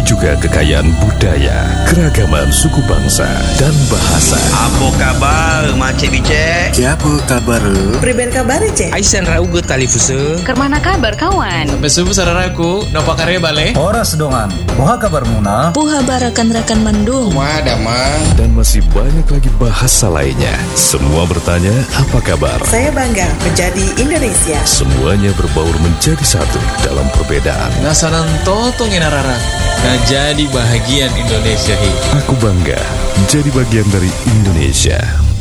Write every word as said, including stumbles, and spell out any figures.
juga kekayaan budaya, keragaman suku bangsa, dan bahasa. Apa kabar, Macik Bicek? Siapa kabar? Priben kabar, Cek? Aisan rauge tali fuse. Kermana kabar, kawan? Sampai subuh sararaku, nopo karya bale? Horas dongan, moha kabar muna? Puha barakan-rakan mandung. Rumah damang. Dan masih banyak lagi bahasa lainnya. Semua bertanya, apa kabar? Saya bangga menjadi Indonesia. Semuanya berbaur menjadi satu dalam perbedaan. Nasanan totong inarara. Nah jadi bahagian Indonesia hi. Aku bangga menjadi bagian dari Indonesia.